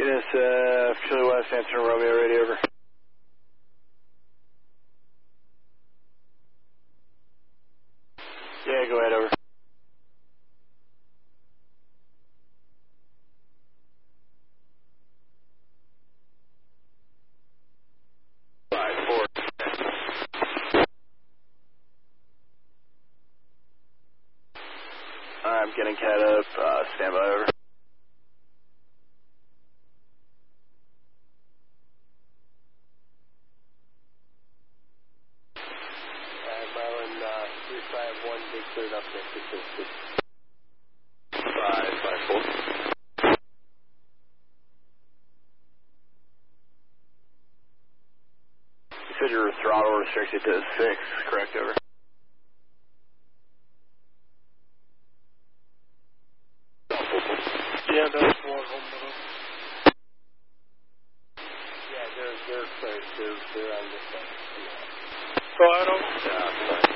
Venus, Philly West, answering Romeo, radio over. Yeah, go ahead, over. I'm getting cat up, stand by, over. Marlin, 351, big cleared up there, 554. You said your throttle restricted to 6, correct, over? Yeah, that's one home. Yeah, they're clear. They're on this side. So I don't. Yeah, sorry.